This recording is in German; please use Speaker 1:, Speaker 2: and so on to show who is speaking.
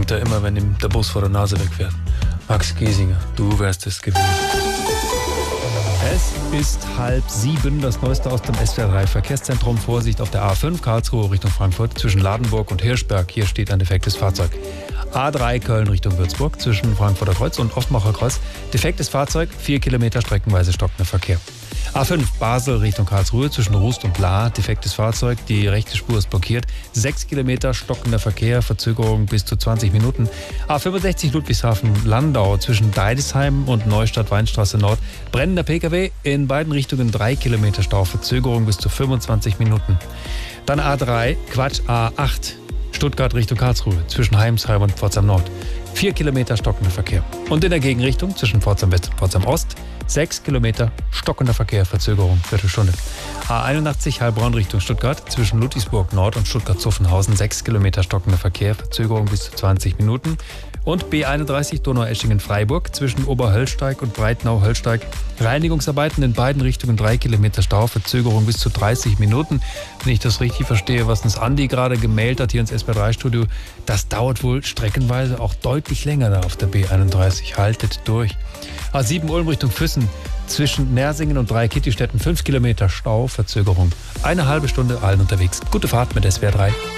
Speaker 1: denkt er immer, wenn ihm der Bus vor der Nase wegfährt. Max Giesinger, du wärst es gewesen. Es ist 6:30, das Neueste aus dem SWR3 Verkehrszentrum. Vorsicht auf der A5 Karlsruhe Richtung Frankfurt zwischen Ladenburg und Hirschberg. Hier steht ein defektes Fahrzeug. A3 Köln Richtung Würzburg zwischen Frankfurter Kreuz und Offenbacher Kreuz. Defektes Fahrzeug, 4 Kilometer streckenweise stockender Verkehr. A5 Basel Richtung Karlsruhe zwischen Rust und Lahr. Defektes Fahrzeug, die rechte Spur ist blockiert. 6 Kilometer stockender Verkehr, Verzögerung bis zu 20 Minuten. A65 Ludwigshafen-Landau zwischen Deidesheim und Neustadt-Weinstraße Nord. Brennender Pkw, in beiden Richtungen 3 Kilometer Stau, Verzögerung bis zu 25 Minuten. Dann A8 Stuttgart Richtung Karlsruhe zwischen Heimsheim und Pforzheim Nord. 4 Kilometer stockender Verkehr. Und in der Gegenrichtung zwischen Pforzheim West und Pforzheim Ost 6 Kilometer stockender Verkehr, Verzögerung, Viertelstunde. A81 Heilbronn Richtung Stuttgart zwischen Ludwigsburg Nord und Stuttgart-Zuffenhausen 6 Kilometer stockender Verkehr, Verzögerung bis zu 20 Minuten. Und B31 Donaueschingen-Freiburg zwischen Oberhöllsteig und Breitnau-Höllsteig. Reinigungsarbeiten in beiden Richtungen 3 Kilometer Stau, Verzögerung bis zu 30 Minuten. Wenn ich das richtig verstehe, was uns Andi gerade gemailt hat hier ins SWR3-Studio, das dauert wohl streckenweise auch deutlich länger da auf der B31. Haltet durch. A7 Ulm Richtung Füssen zwischen Nersingen und Dreieckittistetten 5 Kilometer Stau, Verzögerung. Eine halbe Stunde allen unterwegs. Gute Fahrt mit SWR3.